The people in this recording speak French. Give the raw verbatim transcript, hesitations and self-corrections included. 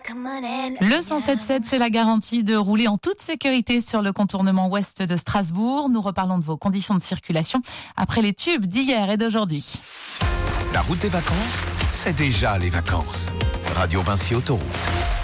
Le cent sept sept, c'est la garantie de rouler en toute sécurité sur le contournement ouest de Strasbourg. Nous reparlons de vos conditions de circulation après les tubes d'hier et d'aujourd'hui. La route des vacances, c'est déjà les vacances. Radio Vinci Autoroute.